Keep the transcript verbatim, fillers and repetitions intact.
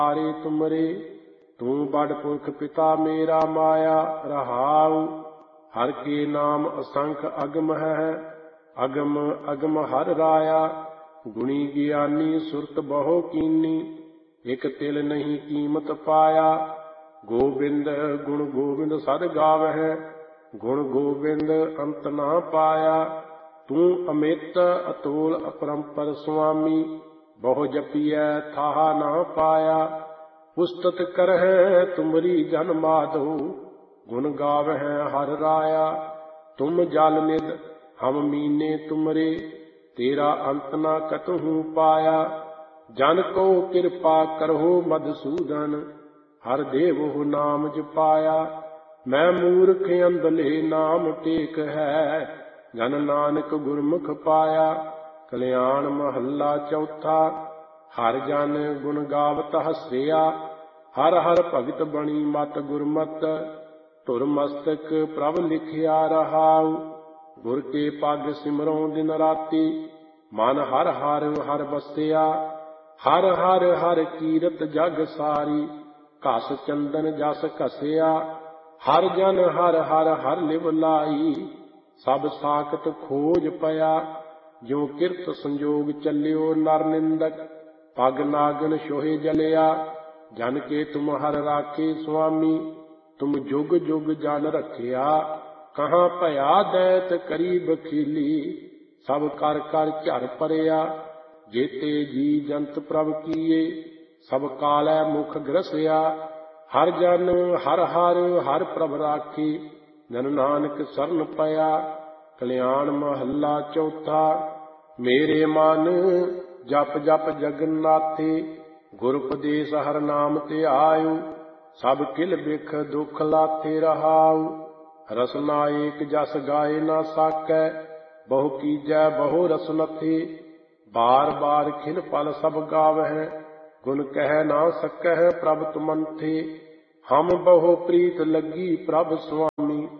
हारे तुमरे। तू बड़ पुरख पिता मेरा माया रहाऊ। हर के नाम असंख अगम है, अगम अगम हर राया। गुणी ज्ञानी सुरत बहु कीनी, एक तिल नहीं कीमत पाया। गोबिंद गुण गोबिंद सद गावै, गुण गोबिंद अंत ना पाया। तू अमित अतोल अपरंपर स्वामी, बहु जपियै थाहा ना पाया। पुस्तत करह तुमरी जन माधो, गुण गावह हर राया। तुम जल निध हम मीने तुमरे, तेरा अंत ना कतहु पाया। जन को कृपा करहो मधुसूदन, हर देवहु नाम जपाया। मैं मूर्ख अंधले नाम टेक है, जन नानक गुरमुख पाया। कल्याण महला चौथा। हर जन गुण गावत हसिया, हर हर भगत बणी मत गुरमत। धुर मस्तक प्रभ लिखिया रहाऊ, गुर के पग सिमरों दिन राति। मन हर हर हर बसिया, हर हर हर कीरत जग सारी। घस चंदन जस घसिया, हर जन हर हर हर लिव लाई। सब साकत खोज पया, जो किरत संजोग चलियो नर निंदक। पग नागन सोहे जलिया, जन के तुम हर राखे स्वामी। तुम जुग जुग जन रखिया, कहाँ भया दैत करी बखीली। सब कर कर झर परिया, जेते जी जंत प्रभ कीए। सब कालै मुख ग्रसिया, हर जन हर हर हर प्रभ राखी। जन नानक सरन पया। कल्याण महला चौथा। मेरे मन जप जप जगन्नाथे, गुर उपदेश हर नाम ते आयु। सब किल बिख दुख लाथे रहाऊ, रसना एक जस गाए ना साकै। बहु कीजै बहु रसनथे, बार बार खिल पल सब गावह। गुण कह ना सकह प्रभ तुमन्थे, हम बहु प्रीत लगी प्रभ स्वामी।